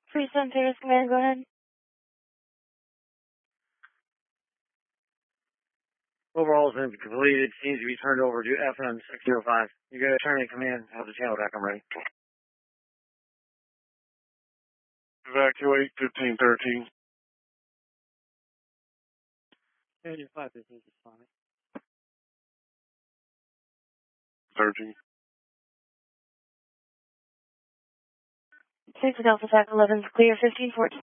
Freestone Terrace Command, go ahead. Overall has been completed. Seems to be turned over to FM 605. You got to turn in command. Have the channel back. I'm ready. Evacuate 1513. 85, this is fine. 13. 6 Delta Attack 11 clear 1514.